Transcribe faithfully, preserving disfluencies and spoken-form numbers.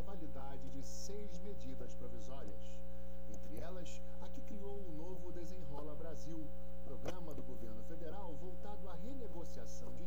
validade de seis medidas provisórias. Entre elas, a que criou o novo Desenrola Brasil, programa do governo federal voltado à renegociação de